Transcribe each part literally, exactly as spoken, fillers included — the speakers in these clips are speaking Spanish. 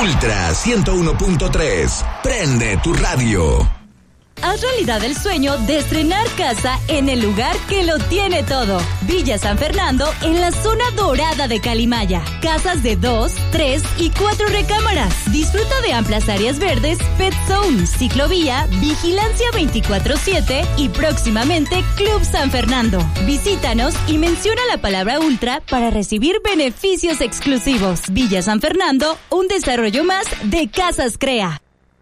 Ultra ciento uno punto tres. Prende tu radio. Haz realidad el sueño de estrenar casa en el lugar que lo tiene todo. Villa San Fernando, en la zona dorada de Calimaya. Casas de dos, tres y cuatro recámaras. Disfruta de amplias áreas verdes, pet zone, ciclovía, vigilancia veinticuatro siete y próximamente Club San Fernando. Visítanos y menciona la palabra Ultra para recibir beneficios exclusivos. Villa San Fernando, un desarrollo más de Casas Crea.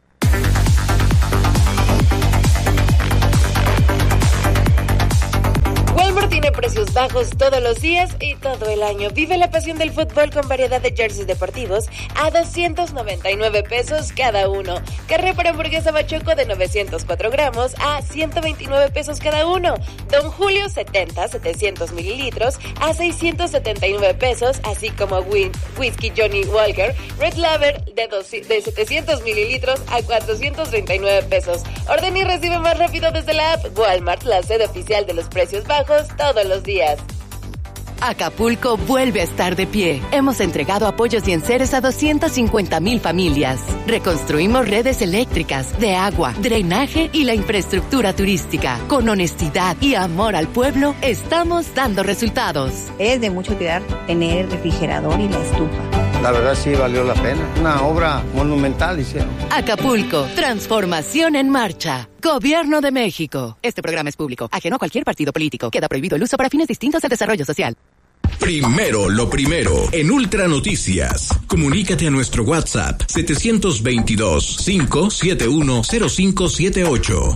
Walmart tiene precios bajos todos los días y todo el año. Vive la pasión del fútbol con variedad de jerseys deportivos a doscientos noventa y nueve pesos cada uno. Carré para hamburguesa Bachoco de novecientos cuatro gramos a ciento veintinueve pesos cada uno. Don Julio setenta, setecientos mililitros a seiscientos setenta y nueve pesos, así como win- Whisky Johnny Walker Red Label de, dos, de setecientos mililitros a cuatrocientos treinta y nueve pesos. Orden y recibe más rápido desde la app. Walmart, la sede oficial de los precios bajos todos los días. Acapulco vuelve a estar de pie. Hemos entregado apoyos y enseres a doscientas cincuenta mil familias. Reconstruimos redes eléctricas, de agua, drenaje y la infraestructura turística. Con honestidad y amor al pueblo, estamos dando resultados. Es de mucha utilidad tener el refrigerador y la estufa. La verdad sí valió la pena. Una obra monumental hicieron. Acapulco, transformación en marcha. Gobierno de México. Este programa es público, ajeno a cualquier partido político. Queda prohibido el uso para fines distintos del desarrollo social. Primero lo primero, en Ultra Noticias. Comunícate a nuestro WhatsApp setecientos veintidós, cinco siete uno, cero cinco siete ocho.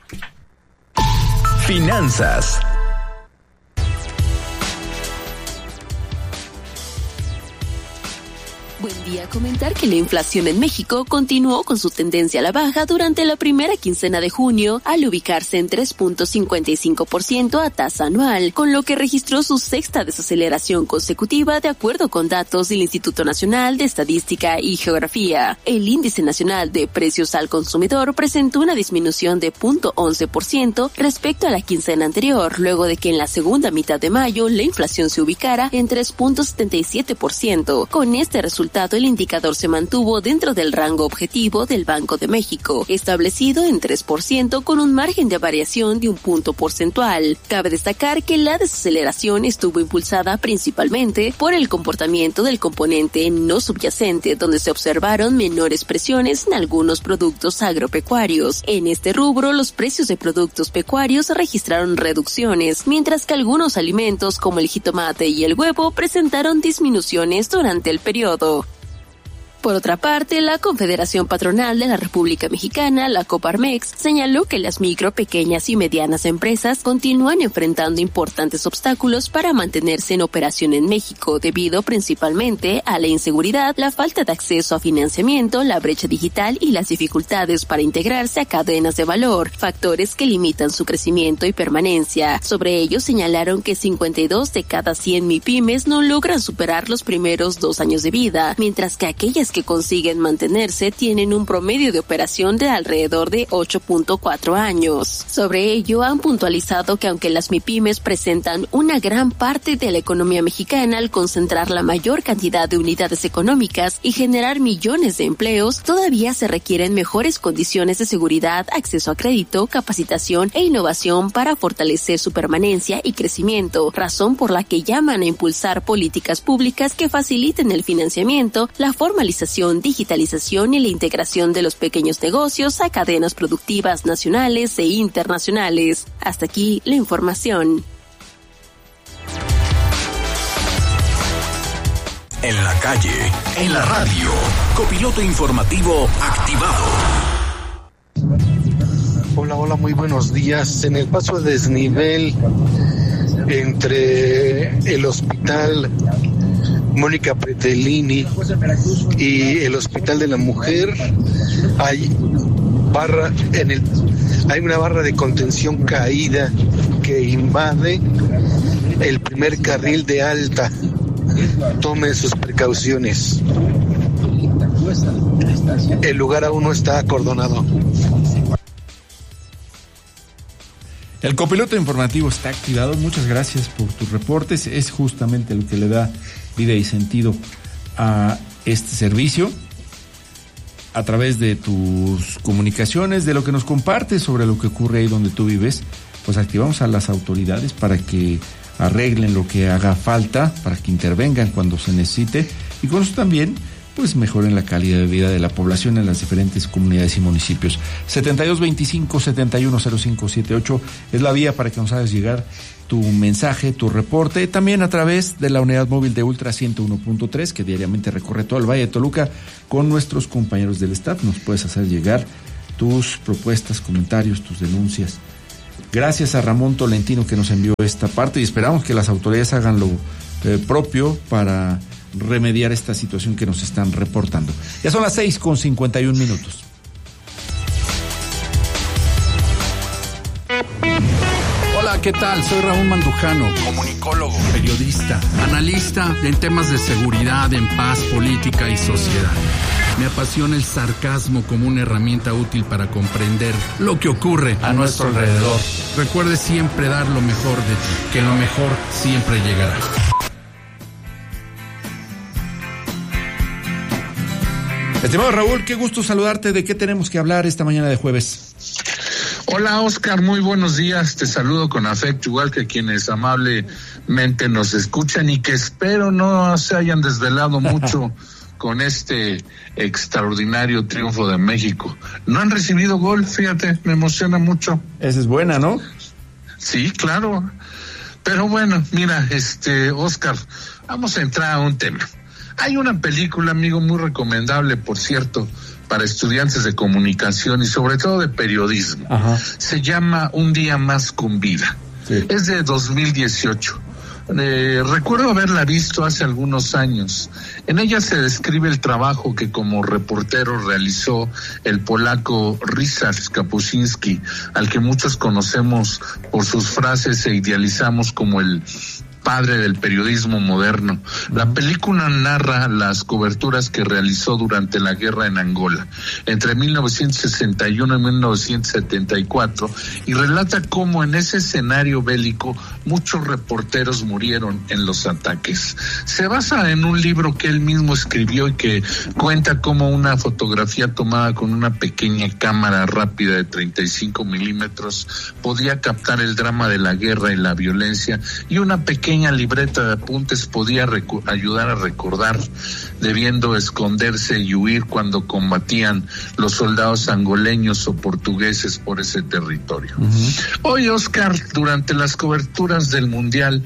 Finanzas. Buen día. Comentar que la inflación en México continuó con su tendencia a la baja durante la primera quincena de junio, al ubicarse en tres punto cincuenta y cinco por ciento a tasa anual, con lo que registró su sexta desaceleración consecutiva de acuerdo con datos del Instituto Nacional de Estadística y Geografía. El índice nacional de precios al consumidor presentó una disminución de cero punto once por ciento respecto a la quincena anterior, luego de que en la segunda mitad de mayo la inflación se ubicara en tres punto setenta y siete por ciento. Con este resultado, el indicador se mantuvo dentro del rango objetivo del Banco de México, establecido en tres por ciento con un margen de variación de un punto porcentual. Cabe destacar que la desaceleración estuvo impulsada principalmente por el comportamiento del componente no subyacente, donde se observaron menores presiones en algunos productos agropecuarios. En este rubro, los precios de productos pecuarios registraron reducciones, mientras que algunos alimentos como el jitomate y el huevo presentaron disminuciones durante el periodo. Por otra parte, la Confederación Patronal de la República Mexicana, la Coparmex, señaló que las micro, pequeñas y medianas empresas continúan enfrentando importantes obstáculos para mantenerse en operación en México, debido principalmente a la inseguridad, la falta de acceso a financiamiento, la brecha digital y las dificultades para integrarse a cadenas de valor, factores que limitan su crecimiento y permanencia. Sobre ello, señalaron que cincuenta y dos de cada cien MIPYMES no logran superar los primeros dos años de vida, mientras que aquellas que consiguen mantenerse tienen un promedio de operación de alrededor de ocho punto cuatro años. Sobre ello, han puntualizado que aunque las MIPYMES presentan una gran parte de la economía mexicana al concentrar la mayor cantidad de unidades económicas y generar millones de empleos, todavía se requieren mejores condiciones de seguridad, acceso a crédito, capacitación e innovación para fortalecer su permanencia y crecimiento, razón por la que llaman a impulsar políticas públicas que faciliten el financiamiento, la formalización, digitalización y la integración de los pequeños negocios a cadenas productivas nacionales e internacionales. Hasta aquí la información. En la calle, en la radio, copiloto informativo activado. Hola, hola, muy buenos días. En el paso de desnivel entre el hospital Mónica Pretelini y el Hospital de la Mujer hay barra en el hay una barra de contención caída que invade el primer carril de alta. Tomen sus precauciones. El lugar aún no está acordonado. El copiloto informativo está activado. Muchas gracias por tus reportes. Es justamente lo que le da vida y sentido a este servicio. a través de tus comunicaciones, de lo que nos compartes sobre lo que ocurre ahí donde tú vives, pues activamos a las autoridades para que arreglen lo que haga falta, para que intervengan cuando se necesite y con eso también pues mejoren la calidad de vida de la población en las diferentes comunidades y municipios. setenta y dos veinticinco, setenta y uno cero cinco setenta y ocho es la vía para que nos hagas llegar tu mensaje, tu reporte, también a través de la unidad móvil de Ultra ciento uno punto tres, que diariamente recorre todo el Valle de Toluca con nuestros compañeros del staff. Nos puedes hacer llegar tus propuestas, comentarios, tus denuncias. Gracias a Ramón Tolentino que nos envió esta parte y esperamos que las autoridades hagan lo eh, propio para remediar esta situación que nos están reportando. Ya son las seis con cincuenta y un minutos. Hola, ¿qué tal? Soy Raúl Mandujano, comunicólogo, periodista, analista en temas de seguridad, en paz, política y sociedad. Me apasiona el sarcasmo como una herramienta útil para comprender lo que ocurre a nuestro alrededor. Recuerde siempre dar lo mejor de ti, que lo mejor siempre llegará. Estimado Raúl, qué gusto saludarte. ¿De qué tenemos que hablar esta mañana de jueves? Hola Oscar, muy buenos días. Te saludo con afecto, igual que quienes amablemente nos escuchan y que espero no se hayan desvelado mucho con este extraordinario triunfo de México. No han recibido gol, fíjate, me emociona mucho. Esa es buena, ¿no? Sí, claro. Pero bueno, mira, este, Oscar, vamos a entrar a un tema. Hay una película, amigo, muy recomendable, por cierto, para estudiantes de comunicación y sobre todo de periodismo. Ajá. Se llama Un día más con vida. Sí. Es de dos mil dieciocho. Eh, recuerdo haberla visto hace algunos años. En ella se describe el trabajo que como reportero realizó el polaco Ryszard Kapuscinski, al que muchos conocemos por sus frases e idealizamos como el padre del periodismo moderno. La película narra las coberturas que realizó durante la guerra en Angola, entre mil novecientos sesenta y uno y mil novecientos setenta y cuatro, y relata cómo en ese escenario bélico muchos reporteros murieron en los ataques. Se basa en un libro que él mismo escribió y que cuenta cómo una fotografía tomada con una pequeña cámara rápida de treinta y cinco milímetros podía captar el drama de la guerra y la violencia, y una pequeña libreta de apuntes podía recu- ayudar a recordar, debiendo esconderse y huir cuando combatían los soldados angoleños o portugueses por ese territorio. Uh-huh. Hoy, Oscar, durante las coberturas del Mundial,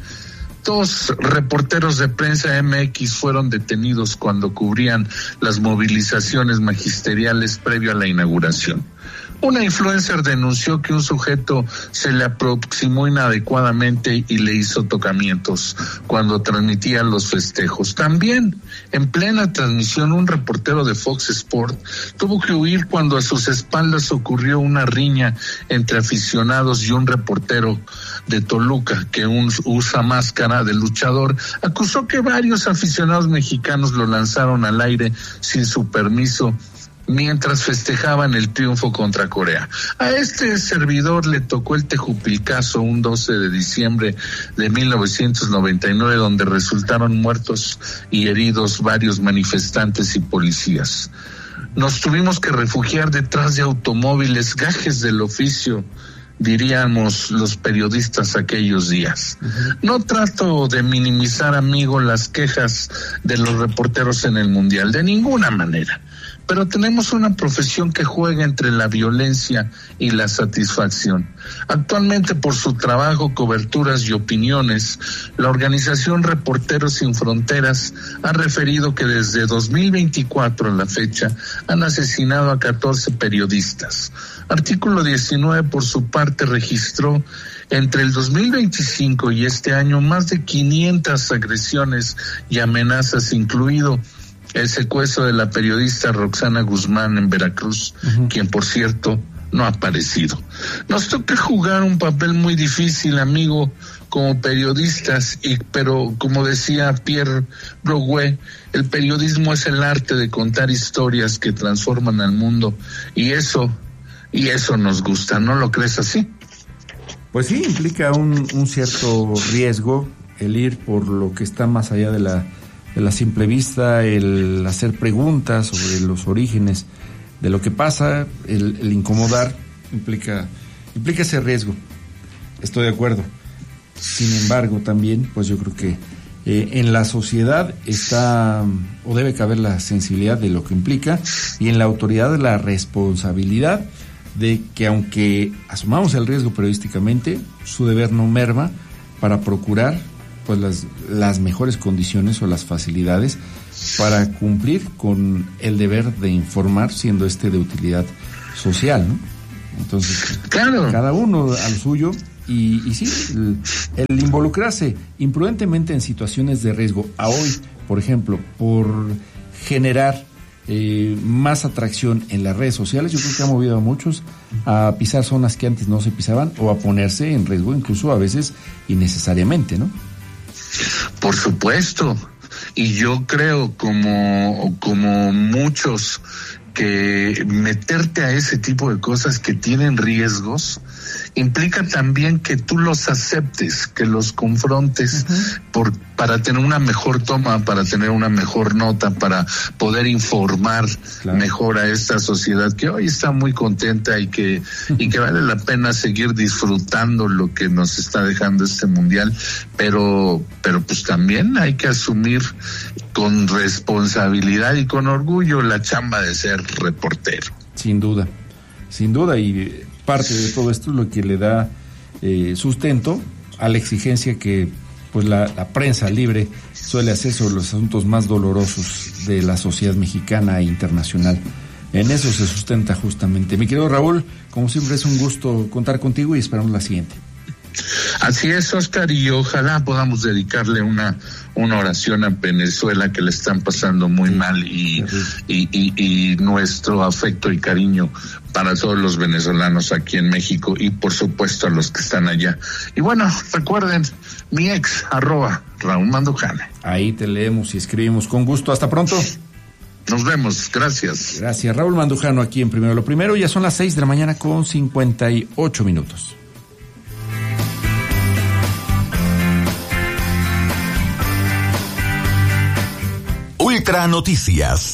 dos reporteros de prensa M X fueron detenidos cuando cubrían las movilizaciones magisteriales previo a la inauguración. Una influencer denunció que un sujeto se le aproximó inadecuadamente y le hizo tocamientos cuando transmitía los festejos. También, en plena transmisión, un reportero de Fox Sport tuvo que huir cuando a sus espaldas ocurrió una riña entre aficionados y un reportero de Toluca que un, usa máscara de luchador acusó que varios aficionados mexicanos lo lanzaron al aire sin su permiso mientras festejaban el triunfo contra Corea. A este servidor le tocó el Tejupilcazo un doce de diciembre de mil novecientos noventa y nueve, donde resultaron muertos y heridos varios manifestantes y policías. Nos tuvimos que refugiar detrás de automóviles, gajes del oficio, diríamos los periodistas aquellos días. Uh-huh. No trato de minimizar, amigo, las quejas de los reporteros en el Mundial, de ninguna manera. Pero tenemos una profesión que juega entre la violencia y la satisfacción. Actualmente, por su trabajo, coberturas y opiniones, la organización Reporteros Sin Fronteras ha referido que desde dos mil veinticuatro a la fecha han asesinado a catorce periodistas. Artículo diecinueve, por su parte, registró entre el dos mil veinticinco y este año más de quinientas agresiones y amenazas, incluido el secuestro de la periodista Roxana Guzmán en Veracruz, uh-huh. quien, por cierto, no ha aparecido. Nos toca jugar un papel muy difícil, amigo, como periodistas, y pero como decía Pierre Broguet, el periodismo es el arte de contar historias que transforman al mundo, y eso, y eso nos gusta, ¿no lo crees así? Pues sí, implica un, un cierto riesgo el ir por lo que está más allá de la de la simple vista, el hacer preguntas sobre los orígenes de lo que pasa, el, el incomodar implica, implica ese riesgo. Estoy de acuerdo. Sin embargo, también, pues yo creo que eh, en la sociedad está o debe caber la sensibilidad de lo que implica y en la autoridad la responsabilidad de que, aunque asumamos el riesgo periodísticamente, su deber no merma para procurar pues las, las mejores condiciones o las facilidades para cumplir con el deber de informar, siendo este de utilidad social, ¿no? Entonces, claro, cada uno al suyo. Y, y sí, el, el involucrarse imprudentemente en situaciones de riesgo a hoy, por ejemplo, por generar eh, más atracción en las redes sociales, yo creo que ha movido a muchos a pisar zonas que antes no se pisaban o a ponerse en riesgo, incluso a veces innecesariamente, ¿no? Por supuesto. Y yo creo, como, como muchos, que meterte a ese tipo de cosas que tienen riesgos implica también que tú los aceptes, que los confrontes, uh-huh, por, para tener una mejor toma, para tener una mejor nota, para poder informar, claro, mejor a esta sociedad que hoy está muy contenta y que, uh-huh, y que vale la pena seguir disfrutando lo que nos está dejando este mundial, pero, pero pues también hay que asumir con responsabilidad y con orgullo la chamba de ser reportero. Sin duda, sin duda, y parte de todo esto es lo que le da eh, sustento a la exigencia que pues la, la prensa libre suele hacer sobre los asuntos más dolorosos de la sociedad mexicana e internacional. En eso se sustenta justamente. Mi querido Raúl, como siempre es un gusto contar contigo y esperamos la siguiente. Así es, Oscar, y ojalá podamos dedicarle una una oración a Venezuela, que le están pasando muy mal, y, y, y, y nuestro afecto y cariño para todos los venezolanos aquí en México y por supuesto a los que están allá. Y bueno, recuerden, mi ex, arroba Raúl Mandujano. Ahí te leemos y escribimos con gusto. Hasta pronto. Nos vemos, gracias. Gracias, Raúl Mandujano, aquí en Primero lo Primero. Ya son las seis de la mañana con cincuenta y ocho minutos. Ultra Noticias.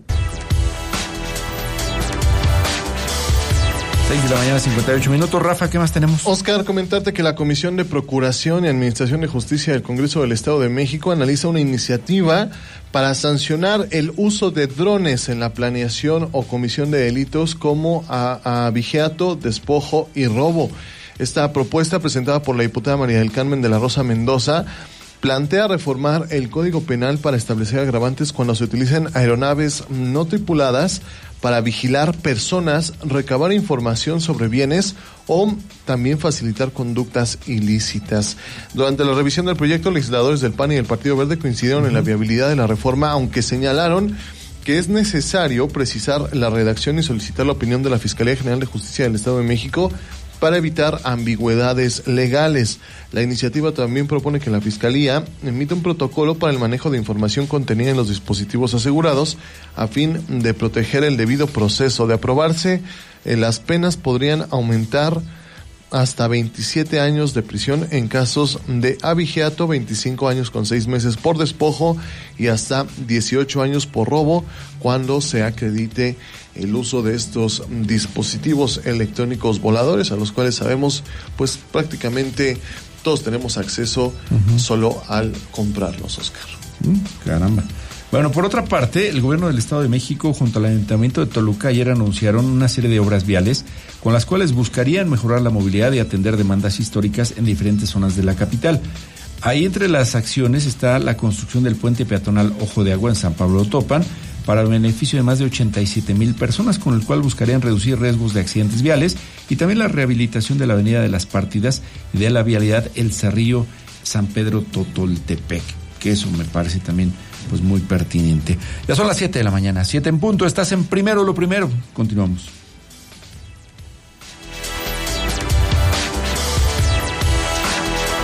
seis de la mañana, cincuenta y ocho minutos. Rafa, ¿qué más tenemos? Oscar, comentarte que la Comisión de Procuración y Administración de Justicia del Congreso del Estado de México analiza una iniciativa para sancionar el uso de drones en la planeación o comisión de delitos como abigeato, despojo y robo. Esta propuesta, presentada por la diputada María del Carmen de la Rosa Mendoza, plantea reformar el Código Penal para establecer agravantes cuando se utilicen aeronaves no tripuladas para vigilar personas, recabar información sobre bienes o también facilitar conductas ilícitas. Durante la revisión del proyecto, legisladores del P A N y del Partido Verde coincidieron uh-huh. en la viabilidad de la reforma, aunque señalaron que es necesario precisar la redacción y solicitar la opinión de la Fiscalía General de Justicia del Estado de México para evitar ambigüedades legales. La iniciativa también propone que la Fiscalía emita un protocolo para el manejo de información contenida en los dispositivos asegurados a fin de proteger el debido proceso. De aprobarse, eh, las penas podrían aumentar hasta veintisiete años de prisión en casos de abigeato, veinticinco años con seis meses por despojo y hasta dieciocho años por robo cuando se acredite el uso de estos dispositivos electrónicos voladores, a los cuales sabemos pues prácticamente todos tenemos acceso uh-huh. solo al comprarlos, Oscar. Uh, caramba. Bueno, por otra parte, el gobierno del Estado de México junto al Ayuntamiento de Toluca ayer anunciaron una serie de obras viales con las cuales buscarían mejorar la movilidad y atender demandas históricas en diferentes zonas de la capital. Ahí entre las acciones está la construcción del puente peatonal Ojo de Agua en San Pablo Topan para el beneficio de más de ochenta y siete mil personas, con el cual buscarían reducir riesgos de accidentes viales, y también la rehabilitación de la Avenida de las Partidas y de la vialidad El Cerrillo San Pedro Totoltepec, que eso me parece también pues muy pertinente. Ya son las siete de la mañana, siete en punto, estás en Primero lo Primero. Continuamos.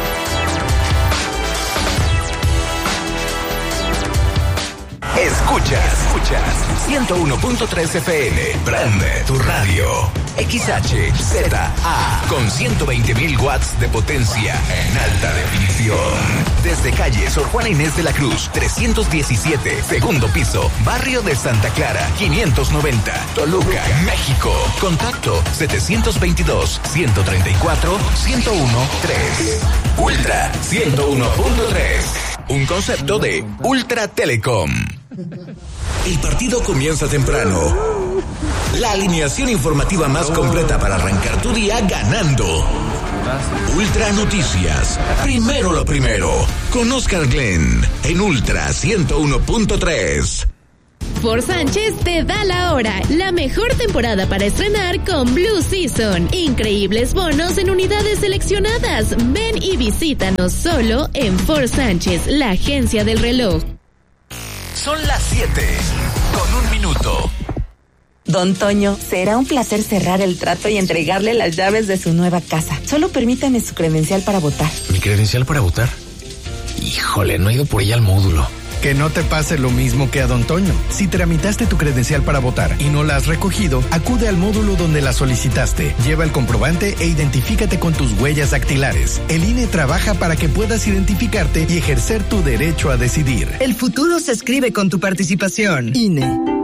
Escucha Escuchas, escuchas ciento uno punto tres F M. Prende tu radio. X H Z A con ciento veinte mil watts de potencia en alta definición. Desde calle Sor Juana Inés de la Cruz, trescientos diecisiete, segundo piso, barrio de Santa Clara, quinientos noventa, Toluca, México. Contacto setecientos veintidós, ciento treinta y cuatro, ciento uno, tres. Ultra ciento uno punto tres. Un concepto de Ultra Telecom. El partido comienza temprano. La alineación informativa más completa para arrancar tu día ganando. Ultra Noticias. Primero lo primero. Con Oscar Glenn en Ultra ciento uno punto tres. Ford Sánchez te da la hora. La mejor temporada para estrenar con Blue Season. Increíbles bonos en unidades seleccionadas. Ven y visítanos solo en Ford Sánchez, la agencia del reloj. Son las siete con un minuto. Don Toño, será un placer cerrar el trato y entregarle las llaves de su nueva casa. Solo permítame su credencial para votar. ¿Mi credencial para votar? Híjole, no he ido por ella al módulo. Que no te pase lo mismo que a Don Toño. Si tramitaste tu credencial para votar y no la has recogido, acude al módulo donde la solicitaste. Lleva el comprobante e identifícate con tus huellas dactilares. El I N E trabaja para que puedas identificarte y ejercer tu derecho a decidir. El futuro se escribe con tu participación. I N E.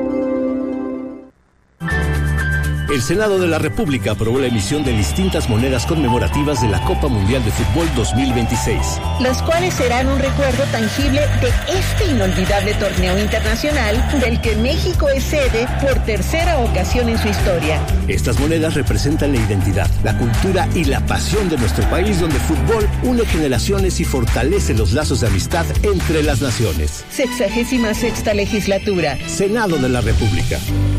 El Senado de la República aprobó la emisión de distintas monedas conmemorativas de la Copa Mundial de Fútbol dos mil veintiséis. Las cuales serán un recuerdo tangible de este inolvidable torneo internacional del que México es sede por tercera ocasión en su historia. Estas monedas representan la identidad, la cultura y la pasión de nuestro país, donde el fútbol une generaciones y fortalece los lazos de amistad entre las naciones. Sexagésima sexta legislatura. Senado de la República.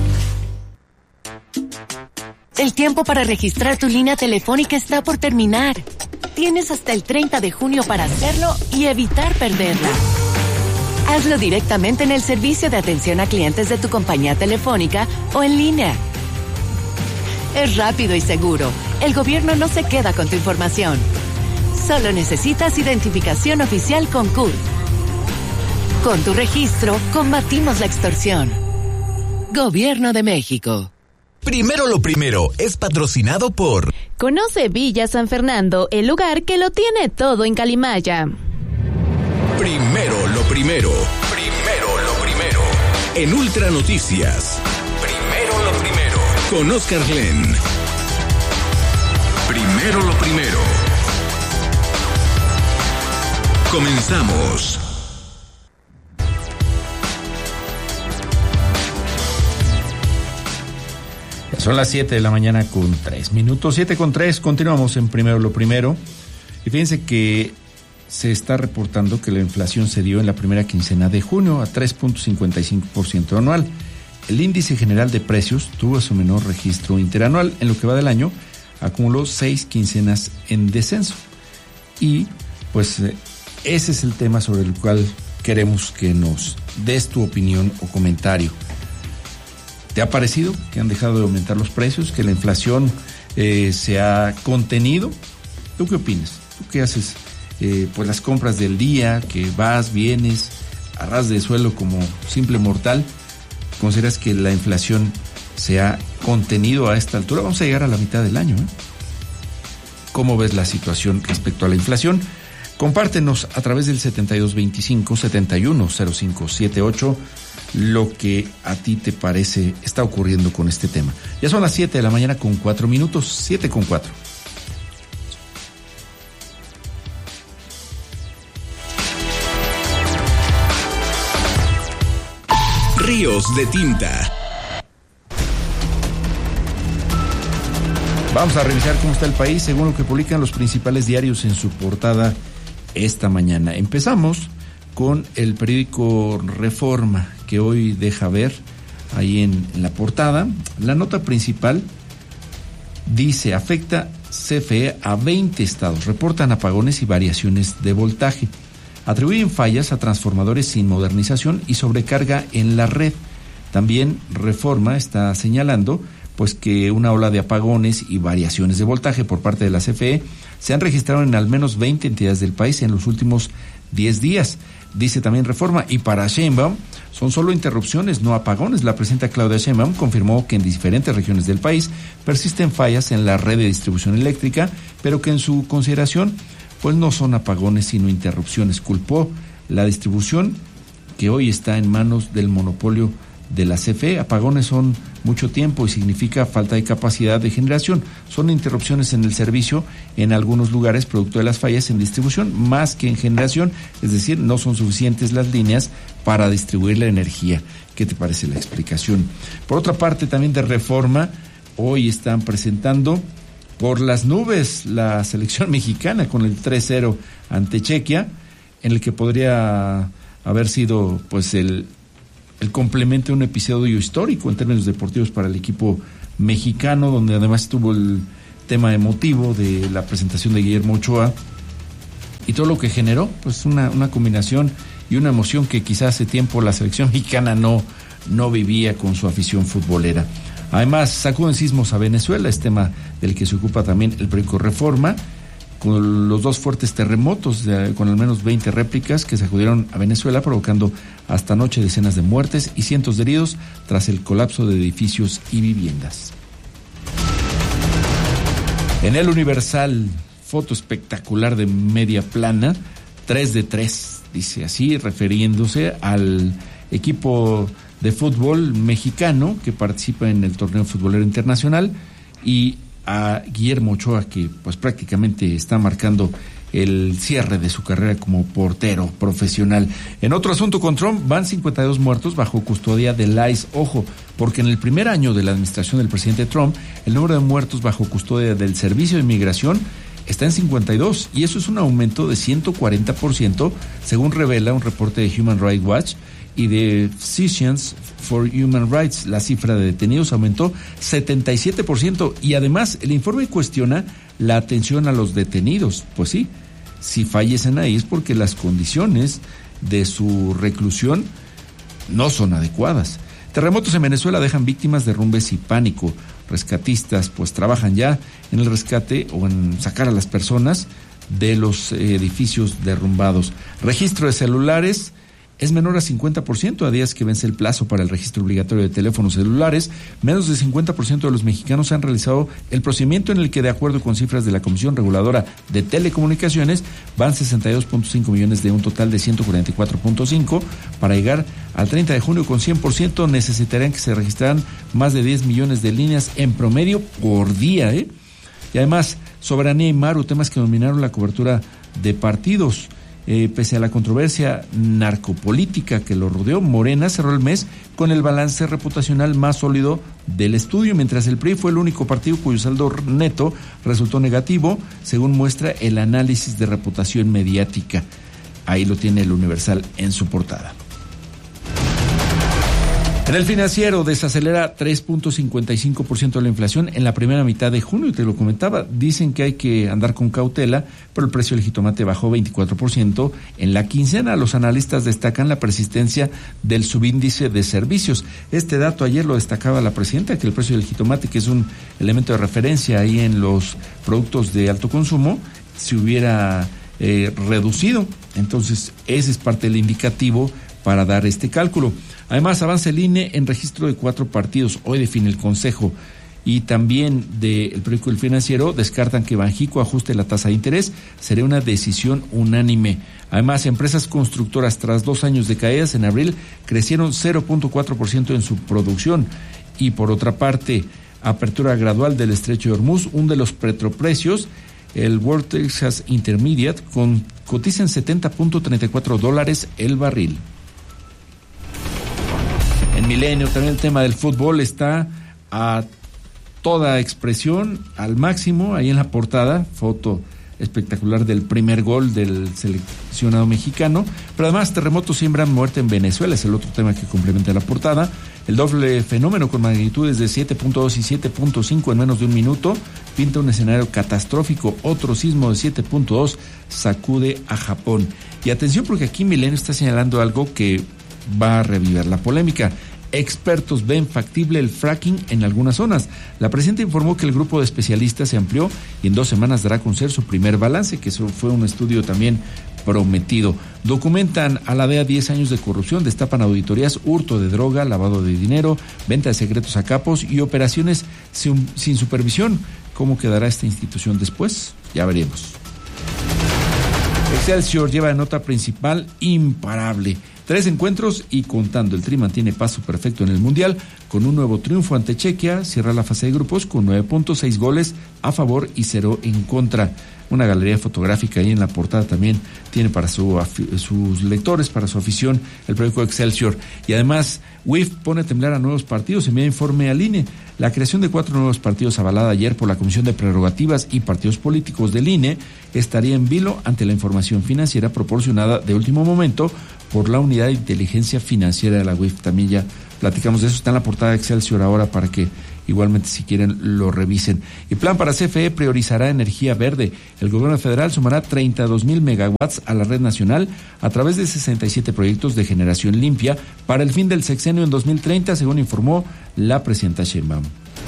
El tiempo para registrar tu línea telefónica está por terminar. Tienes hasta el treinta de junio para hacerlo y evitar perderla. Hazlo directamente en el servicio de atención a clientes de tu compañía telefónica o en línea. Es rápido y seguro. El gobierno no se queda con tu información. Solo necesitas identificación oficial con C U R. Con tu registro, combatimos la extorsión. Gobierno de México. Primero lo primero es patrocinado por... Conoce Villa San Fernando, el lugar que lo tiene todo en Calimaya. Primero lo primero. Primero lo primero. En Ultra Noticias. Primero lo primero. Con Oscar Glenn. Primero lo primero. Comenzamos. Son las siete de la mañana con tres minutos, siete con tres, continuamos en Primero lo Primero. Y fíjense que se está reportando que la inflación se dio en la primera quincena de junio a tres punto cincuenta y cinco por ciento anual. El índice general de precios tuvo su menor registro interanual. En lo que va del año, acumuló seis quincenas en descenso. Y pues ese es el tema sobre el cual queremos que nos des tu opinión o comentario. ¿Te ha parecido que han dejado de aumentar los precios, que la inflación eh, se ha contenido? ¿Tú qué opinas? ¿Tú qué haces? Eh, pues las compras del día, que vas, vienes, a ras de suelo como simple mortal. ¿Consideras que la inflación se ha contenido a esta altura? Vamos a llegar a la mitad del año, ¿eh? ¿Cómo ves la situación respecto a la inflación? Compártenos a través del setenta y dos veinticinco, setenta y uno cero cinco setenta y ocho lo que a ti te parece está ocurriendo con este tema. Ya son las siete de la mañana con cuatro minutos, siete con cuatro. Ríos de tinta. Vamos a revisar cómo está el país según lo que publican los principales diarios en su portada esta mañana. Empezamos con el periódico Reforma, que hoy deja ver ahí en, en la portada. La nota principal dice: afecta C F E a veinte estados, reportan apagones y variaciones de voltaje. Atribuyen fallas a transformadores sin modernización y sobrecarga en la red. También Reforma está señalando pues que una ola de apagones y variaciones de voltaje por parte de la C F E se han registrado en al menos veinte entidades del país en los últimos diez días. dice también Reforma. Y para Sheinbaum son solo interrupciones, no apagones. La presidenta Claudia Sheinbaum confirmó que en diferentes regiones del país persisten fallas en la red de distribución eléctrica, pero que en su consideración pues no son apagones sino interrupciones. Culpó la distribución que hoy está en manos del monopolio de la C F E. Apagones son mucho tiempo y significa falta de capacidad de generación. Son interrupciones en el servicio en algunos lugares producto de las fallas en distribución más que en generación, es decir, no son suficientes las líneas para distribuir la energía. ¿Qué te parece la explicación? Por otra parte, también de Reforma, hoy están presentando por las nubes la selección mexicana con el tres cero ante Chequia, en el que podría haber sido pues el el complemento de un episodio histórico en términos deportivos para el equipo mexicano, donde además tuvo el tema emotivo de la presentación de Guillermo Ochoa y todo lo que generó, pues una, una combinación y una emoción que quizás hace tiempo la selección mexicana no, no vivía con su afición futbolera. Además, sacuden sismos a Venezuela, es tema del que se ocupa también el periódico Reforma, con los dos fuertes terremotos de, con al menos veinte réplicas que sacudieron a Venezuela, provocando hasta anoche decenas de muertes y cientos de heridos tras el colapso de edificios y viviendas. En el Universal, foto espectacular de media plana, tres de tres, dice así, refiriéndose al equipo de fútbol mexicano que participa en el torneo futbolero internacional, y a Guillermo Ochoa, que pues prácticamente está marcando el cierre de su carrera como portero profesional. En otro asunto con Trump, van cincuenta y dos muertos bajo custodia del I C E. Ojo, porque en el primer año de la administración del presidente Trump, el número de muertos bajo custodia del Servicio de Inmigración está en cincuenta y dos, y eso es un aumento de ciento cuarenta por ciento, según revela un reporte de Human Rights Watch y de Physicians for Human Rights. La cifra de detenidos aumentó setenta y siete por ciento, y además el informe cuestiona la atención a los detenidos. Pues sí, si fallecen ahí es porque las condiciones de su reclusión no son adecuadas. Terremotos en Venezuela dejan víctimas, derrumbes y pánico. Rescatistas pues trabajan ya en el rescate o en sacar a las personas de los edificios derrumbados. Registro de celulares es menor a cincuenta por ciento a días que vence el plazo para el registro obligatorio de teléfonos celulares. Menos del cincuenta por ciento de los mexicanos han realizado el procedimiento, en el que, de acuerdo con cifras de la Comisión Reguladora de Telecomunicaciones, van sesenta y dos punto cinco millones de un total de ciento cuarenta y cuatro punto cinco. Para llegar al treinta de junio con cien por ciento necesitarían que se registraran más de diez millones de líneas en promedio por día, ¿eh? Y además, soberanía y Maru, temas que dominaron la cobertura de partidos. Eh, pese a la controversia narcopolítica que lo rodeó, Morena cerró el mes con el balance reputacional más sólido del estudio, mientras el P R I fue el único partido cuyo saldo neto resultó negativo, según muestra el análisis de reputación mediática. Ahí lo tiene el Universal en su portada. En el Financiero, desacelera tres punto cincuenta y cinco por ciento de la inflación en la primera mitad de junio, y te lo comentaba, dicen que hay que andar con cautela, pero el precio del jitomate bajó veinticuatro por ciento en la quincena. Los analistas destacan la persistencia del subíndice de servicios. Este dato ayer lo destacaba la presidenta, que el precio del jitomate, que es un elemento de referencia ahí en los productos de alto consumo, se hubiera eh, reducido. Entonces, ese es parte del indicativo para dar este cálculo. Además, avanza el I N E en registro de cuatro partidos. Hoy define el Consejo. Y también del periódico El Financiero, descartan que Banjico ajuste la tasa de interés. Sería una decisión unánime. Además, empresas constructoras, tras dos años de caídas, en abril crecieron cero punto cuatro por ciento en su producción. Y por otra parte, apertura gradual del estrecho de Hormuz hunde los petroprecios. El West Texas Intermediate con, cotiza en setenta punto treinta y cuatro dólares el barril. En Milenio también el tema del fútbol está a toda expresión, al máximo, ahí en la portada, foto espectacular del primer gol del seleccionado mexicano. Pero además, terremotos siembran muerte en Venezuela, es el otro tema que complementa la portada. El doble fenómeno con magnitudes de siete punto dos y siete punto cinco en menos de un minuto pinta un escenario catastrófico. Otro sismo de siete punto dos sacude a Japón. Y atención, porque aquí Milenio está señalando algo que va a revivir la polémica. Expertos ven factible el fracking en algunas zonas. La presidenta informó que el grupo de especialistas se amplió y en dos semanas dará a conocer su primer balance, que eso fue un estudio también prometido. Documentan a la D E A diez años de corrupción, destapan auditorías, hurto de droga, lavado de dinero, venta de secretos a capos y operaciones sin, sin supervisión. ¿Cómo quedará esta institución después? Ya veremos. Excelsior lleva de nota principal imparable. Tres encuentros y contando, el Tri mantiene paso perfecto en el Mundial con un nuevo triunfo ante Chequia, cierra la fase de grupos con nueve punto seis goles a favor y cero en contra. Una galería fotográfica ahí en la portada también tiene para su, sus lectores, para su afición, el periódico Excelsior. Y además, U I F pone a temblar a nuevos partidos, envía informe al I N E. La creación de cuatro nuevos partidos avalada ayer por la Comisión de Prerrogativas y Partidos Políticos del I N E estaría en vilo ante la información financiera proporcionada de último momento por la Unidad de Inteligencia Financiera de la U I F. También ya platicamos de eso, está en la portada de Excelsior ahora para que igualmente si quieren lo revisen. Y plan para C F E priorizará energía verde. El gobierno federal sumará treinta y dos mil megawatts a la red nacional a través de sesenta y siete proyectos de generación limpia para el fin del sexenio en dos mil treinta, según informó la presidenta Sheinbaum.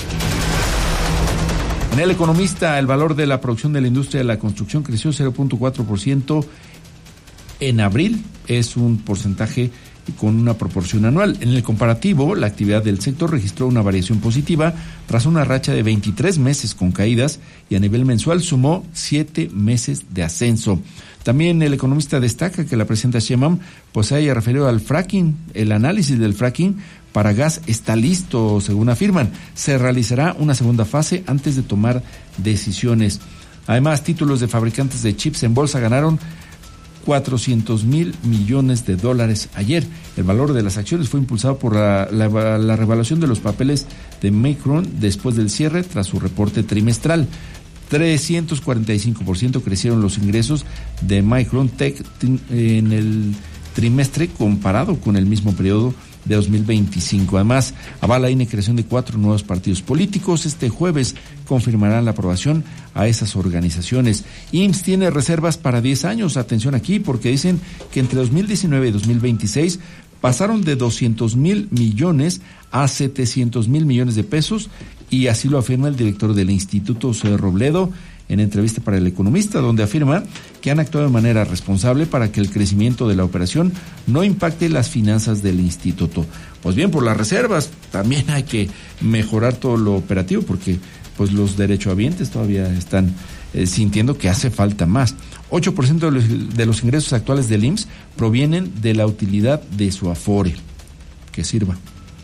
En El Economista, el valor de la producción de la industria de la construcción creció cero punto cuatro por ciento en abril. Es un porcentaje con una proporción anual. En el comparativo, la actividad del sector registró una variación positiva tras una racha de veintitrés meses con caídas y a nivel mensual sumó siete meses de ascenso. También El Economista destaca que la presidenta Sheinbaum pues se haya referido al fracking. El análisis del fracking para gas está listo, según afirman. Se realizará una segunda fase antes de tomar decisiones. Además, títulos de fabricantes de chips en bolsa ganaron cuatrocientos mil millones de dólares ayer. El valor de las acciones fue impulsado por la, la, la revaluación de los papeles de Micron después del cierre tras su reporte trimestral. trescientos cuarenta y cinco por ciento crecieron los ingresos de Micron Tech en el trimestre comparado con el mismo periodo de dos mil veinticinco. Además, avala I N E creación de cuatro nuevos partidos políticos. Este jueves confirmarán la aprobación a esas organizaciones. I M S S tiene reservas para diez años. Atención aquí, porque dicen que entre dos mil diecinueve y dos mil veintiséis pasaron de doscientos mil millones a setecientos mil millones de pesos, y así lo afirma el director del Instituto Zoe Robledo en entrevista para El Economista, donde afirma que han actuado de manera responsable para que el crecimiento de la operación no impacte las finanzas del instituto. Pues bien, por las reservas también hay que mejorar todo lo operativo, porque pues los derechohabientes todavía están eh, sintiendo que hace falta más. ocho por ciento de los, de los ingresos actuales del I M S S provienen de la utilidad de su Afore. Que sirva.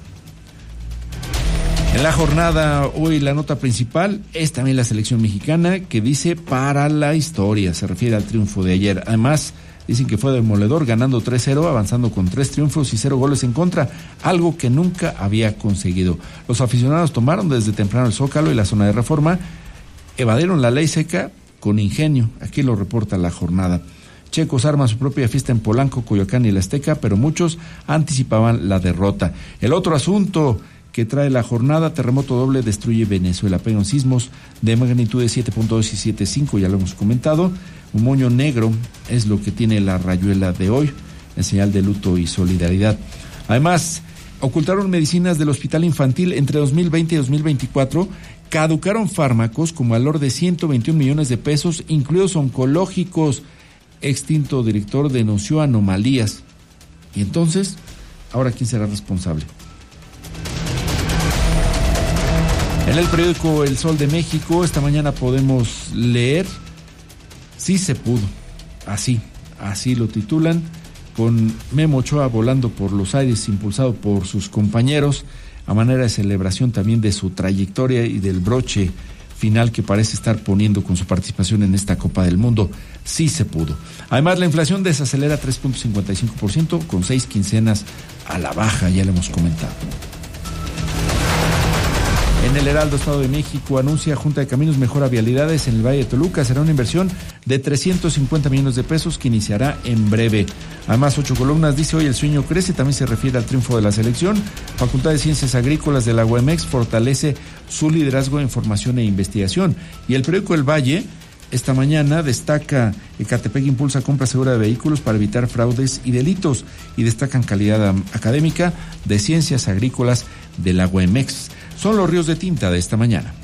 En la jornada, hoy la nota principal es también la selección mexicana, que dice para la historia, se refiere al triunfo de ayer. Además, dicen que fue demoledor, ganando tres cero, avanzando con tres triunfos y cero goles en contra, algo que nunca había conseguido. Los aficionados tomaron desde temprano el Zócalo y la zona de Reforma, evadieron la ley seca con ingenio. Aquí lo reporta la jornada. Checos arman su propia fiesta en Polanco, Coyoacán y la Azteca, pero muchos anticipaban la derrota. El otro asunto que trae la jornada: terremoto doble destruye Venezuela. Pegan sismos de magnitudes siete punto dos y siete punto cinco, ya lo hemos comentado. Un moño negro es lo que tiene la rayuela de hoy, en señal de luto y solidaridad. Además, ocultaron medicinas del hospital infantil entre dos mil veinte y dos mil veinticuatro. Caducaron fármacos con valor de ciento veintiún millones de pesos, incluidos oncológicos. Extinto director denunció anomalías. Y entonces, ¿ahora quién será responsable? En el periódico El Sol de México, esta mañana podemos leer: sí se pudo. Así, así lo titulan, con Memo Ochoa volando por los aires, impulsado por sus compañeros, a manera de celebración también de su trayectoria y del broche final que parece estar poniendo con su participación en esta Copa del Mundo. Sí se pudo. Además, la inflación desacelera tres punto cincuenta y cinco por ciento, con seis quincenas a la baja, ya lo hemos comentado. En el Heraldo, Estado de México, anuncia Junta de Caminos mejora vialidades en el Valle de Toluca. Será una inversión de trescientos cincuenta millones de pesos que iniciará en breve. Además, ocho columnas dice: hoy el sueño crece. También se refiere al triunfo de la selección. Facultad de Ciencias Agrícolas de la U A M X fortalece su liderazgo en formación e investigación. Y el periódico El Valle esta mañana destaca: Ecatepec impulsa compra segura de vehículos para evitar fraudes y delitos. Y destacan calidad académica de Ciencias Agrícolas de la U A M X. Son los ríos de tinta de esta mañana.